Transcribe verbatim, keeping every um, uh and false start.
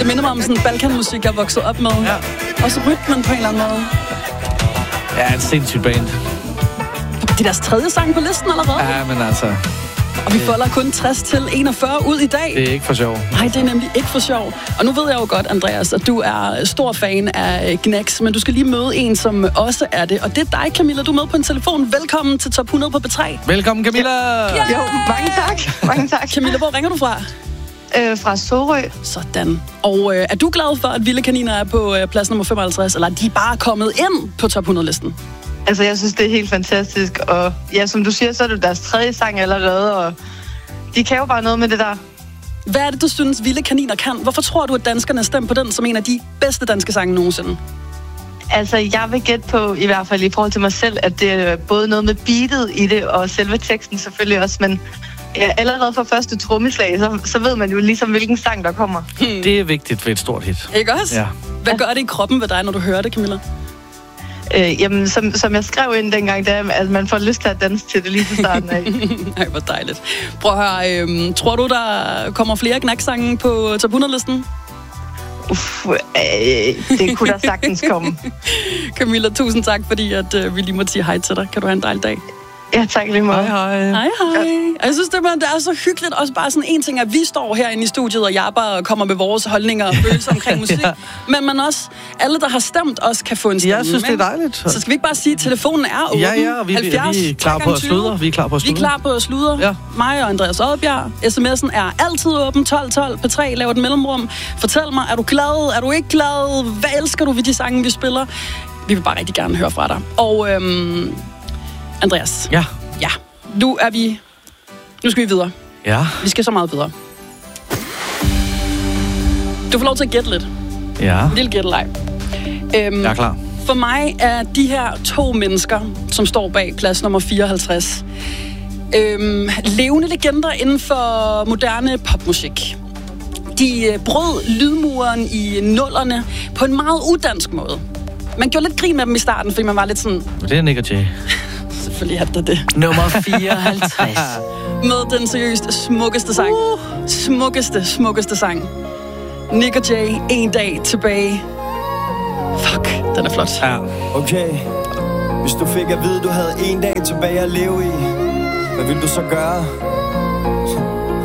Det minder mig om sådan balkanmusik, jeg er vokset op med. Ja. Også rytmen på en eller anden måde. Ja, et sindssygt band. Det er deres tredje sang på listen allerede. Ja, men altså... Og vi folder kun tres til enogfyrre ud i dag. Det er ikke for sjov. Nej, det er nemlig ikke for sjov. Og nu ved jeg jo godt, Andreas, at du er stor fan af Gnex, men du skal lige møde en, som også er det. Og det er dig, Camilla. Du er med på en telefon. Velkommen til Top hundrede på B tre. Velkommen, Camilla! Ja. Jo, mange tak. Mange tak. Camilla, hvor ringer du fra? Øh, fra Sorø. Sådan. Og øh, er du glad for, at Vilde Kaniner er på øh, plads nummer femoghalvtreds, eller er de bare kommet ind på Top hundrede-listen? Altså, jeg synes, det er helt fantastisk. Og ja, som du siger, så er det deres tredje sang allerede, og de kan jo bare noget med det der. Hvad er det, du synes, Vilde Kaniner kan? Hvorfor tror du, at danskerne stemmer på den som en af de bedste danske sange nogensinde? Altså, jeg vil gætte på, i hvert fald i forhold til mig selv, at det er både noget med beatet i det, og selve teksten selvfølgelig også, men ja, allerede fra første trommeslag, så, så ved man jo ligesom, hvilken sang der kommer. Hmm. Det er vigtigt ved et stort hit. Ikke også? Ja. Hvad gør det i kroppen ved dig, når du hører det, Camilla? Øh, jamen, som, som jeg skrev ind dengang, det er, at man får lyst til at danse til det lige til starten af. Ej, hvor dejligt. Prøv at høre, øhm, tror du, der kommer flere Gnax-sange på Top hundrede-listen? Uff, øh, det kunne der sagtens komme. Camilla, tusind tak, fordi at, øh, vi lige måtte sige hej til dig. Kan du have en dejlig dag? Ja, tak lige meget. Hej, hej. Hej, hej. Og jeg synes, det er, det er så hyggeligt. Også bare sådan en ting, at vi står herinde i studiet og japper og kommer med vores holdninger og følelser omkring musik. Ja. Men man også, alle, der har stemt, også kan få en stemme. Jeg synes, det er dejligt. Så skal vi ikke bare sige, at telefonen er åben? Ja, ja, og vi, halvfjerds, vi er klar på at sludre. Vi er klar på at sludre. Vi er klar på at sludre. Ja. Mig og Andreas Oddbjerg. sms'en er altid åben. tolv tolv P tre laver den mellemrum. Fortæl mig, er du glad? Er du ikke glad? Hvad elsker du ved de sange, vi spiller? Vi vil bare rigtig gerne høre fra dig. Og øhm, Andreas. Ja. Ja. Nu er vi... Nu skal vi videre. Ja. Vi skal så meget videre. Du får lov til at gætte lidt. Ja. En lille gætteleg. Øhm, Jeg er klar. For mig er de her to mennesker, som står bag plads nummer fireoghalvtreds, øhm, levende legender inden for moderne popmusik. De øh, brød lydmuren i nullerne på en meget udansk måde. Man gjorde lidt grin med dem i starten, fordi man var lidt sådan... Det er Nick og Jay. Selvfølgelig er det det. Nummer fireoghalvtreds. Med den seriøst smukkeste sang. Uh. Smukkeste, smukkeste sang. Nick og Jay, en dag tilbage. Fuck, den er flot. Ja. Okay, hvis du fik at vide, du havde en dag tilbage at leve i, hvad ville du så gøre?